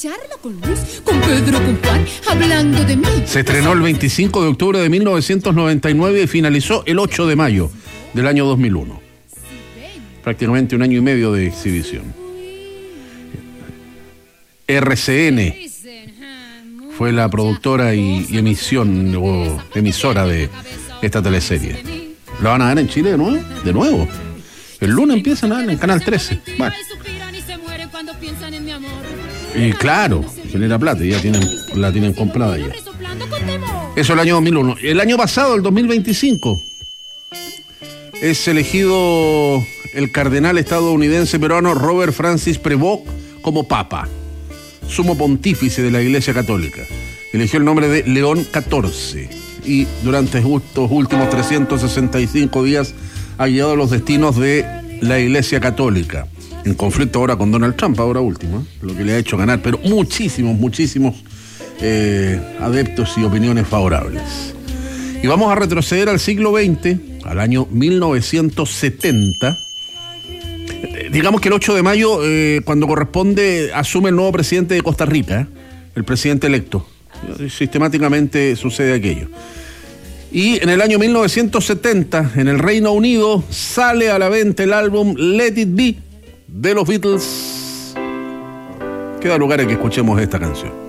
charlo con Luis, con Pedro, con Juan, hablando de mí. Se estrenó el 25 de octubre de 1999 y finalizó el 8 de mayo del año 2001. Prácticamente un año y medio de exhibición. RCN fue la productora y emisión o emisora de esta teleserie. ¿La van a dar en Chile de nuevo? ¿De nuevo? El lunes empiezan a dar en Canal 13. Bueno. Y claro, genera plata, ya la tienen comprada ya. Eso el año 2001. El año pasado, el 2025, es elegido el cardenal estadounidense peruano Robert Francis Prevost como papa, sumo pontífice de la Iglesia Católica. Eligió el nombre de León XIV y durante estos últimos 365 días ha guiado los destinos de la Iglesia Católica, en conflicto ahora con Donald Trump, ahora último, lo que le ha hecho ganar, pero muchísimos adeptos y opiniones favorables. Y vamos a retroceder al siglo XX, al año 1970. Digamos que el 8 de mayo, cuando corresponde, asume el nuevo presidente de Costa Rica, el presidente electo. Sistemáticamente sucede aquello. Y en el año 1970, en el Reino Unido, sale a la venta el álbum Let It Be de los Beatles. Queda lugar a que escuchemos esta canción.